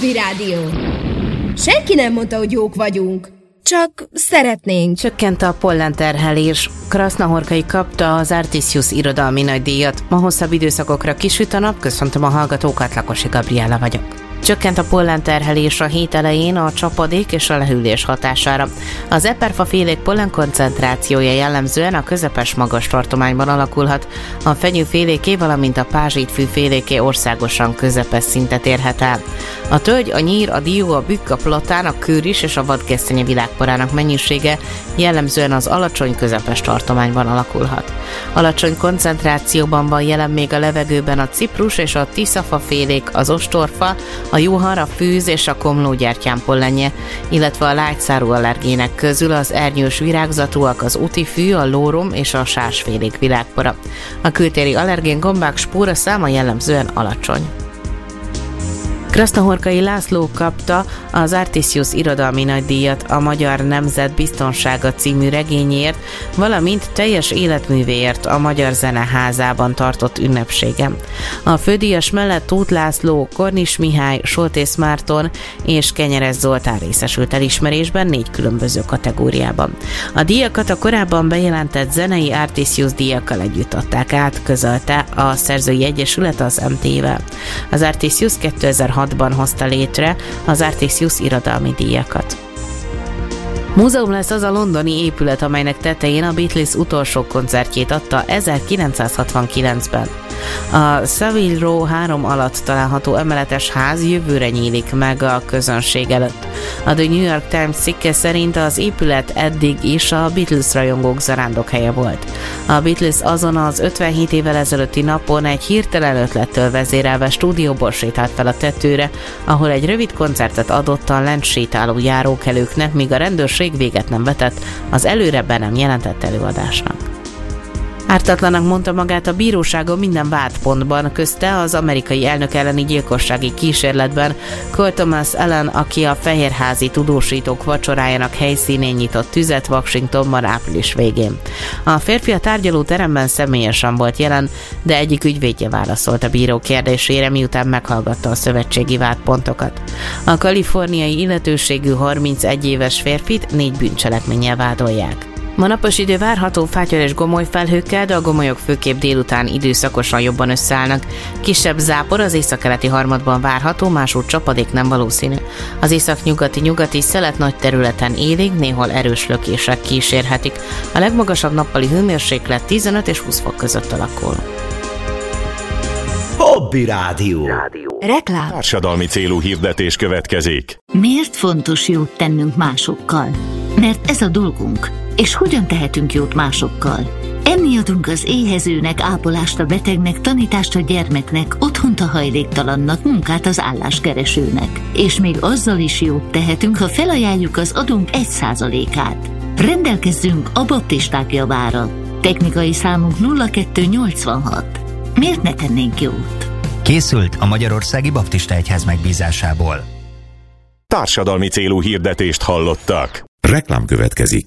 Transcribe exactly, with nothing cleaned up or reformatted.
Hobby Rádió. Senki nem mondta, hogy jók vagyunk. Csak szeretnénk. Csökkent a pollenterhelés. Krasznahorkai kapta az Artisius irodalmi nagydíjat. Ma hosszabb időszakokra kisüt a nap. Köszöntöm a hallgatókat, Lakosi Gabriella vagyok. Csökkent a pollenterhelés a hét elején a csapadék és a lehűlés hatására. Az eperfafélék pollen koncentrációja jellemzően a közepes magas tartományban alakulhat. A fenyőféléké, valamint a pázsitfűféléké országosan közepes szintet érhet el. A tölgy, a nyír, a dió, a bükk, a platán, a kőris és a vadgesztenye világporának mennyisége jellemzően az alacsony közepes tartományban alakulhat. Alacsony koncentrációban van jelen még a levegőben a ciprus és a tiszafafélék, az ostorfa, a juhar, a fűz és a komlógyertyán pollenje, illetve a lágyszárú allergének közül az ernyős virágzatúak, az utifű, a lórom és a sásfélék világpora. A kültéri allergén gombák spóra száma jellemzően alacsony. Krasznahorkai László kapta az Artisius irodalmi nagydíjat a Magyar Nemzet Biztonsága című regényért, valamint teljes életművéért a Magyar Zeneházában tartott ünnepségen. A fődíjas mellett Tóth László, Kornis Mihály, Soltész Márton és Kenyeres Zoltán részesült elismerésben négy különböző kategóriában. A díjakat a korábban bejelentett zenei Artisius díjakkal együtt adták át, közölte a Szerzői Egyesület az em té vel. Az Artisius kétezer-hatban hozta létre az Artisius irodalmi díjakat. Múzeum lesz az a londoni épület, amelynek tetején a Beatles utolsó koncertjét adta ezerkilencszázhatvankilencben. A Savile Row három alatt található emeletes ház jövőre nyílik meg a közönség előtt. A The New York Times cikke szerint az épület eddig is a Beatles rajongók zarándokhelye volt. A Beatles azon az ötvenhét évvel ezelőtti napon egy hirtelen ötlettől vezérelve stúdióból sétált fel a tetőre, ahol egy rövid koncertet adott a lent sétáló járókelőknek, míg a rendőrség véget nem vetett az előre be nem jelentett előadásnak. Ártatlanak mondta magát a bíróságon minden vádpontban, közte az amerikai elnök elleni gyilkossági kísérletben Cole Thomas Allen, aki a fehérházi tudósítók vacsorájának helyszínén nyitott tüzet Washingtonban április végén. A férfi a tárgyalóteremben személyesen volt jelen, de egyik ügyvédje válaszolt a bíró kérdésére, miután meghallgatta a szövetségi vádpontokat. A kaliforniai illetőségű harmincegy éves férfit négy bűncselekménnyel vádolják. Ma napos idő várható, fátyol és gomoly felhőkkel, de a gomolyok főképp délután időszakosan jobban összeállnak. Kisebb zápor az északkeleti harmadban várható, másút csapadék nem valószínű. Az északnyugati-nyugati szelet nagy területen élénk, néhol erős lökések kísérhetik. A legmagasabb nappali hőmérséklet tizenöt és húsz fok között alakul. Hobby Rádió. Reklám. Társadalmi célú hirdetés következik. Miért fontos jót tennünk másokkal? Mert ez a dolgunk. És hogyan tehetünk jót másokkal? Enni adunk az éhezőnek, ápolást a betegnek, tanítást a gyermeknek, otthont a hajléktalannak, munkát az álláskeresőnek. És még azzal is jót tehetünk, ha felajánljuk az adunk egy százalékát. Rendelkezzünk a baptisták javára. Technikai számunk nulla kettő nyolcvanhat. Miért ne tennénk jót? Készült a Magyarországi Baptista Egyház megbízásából. Társadalmi célú hirdetést hallottak. Reklám következik.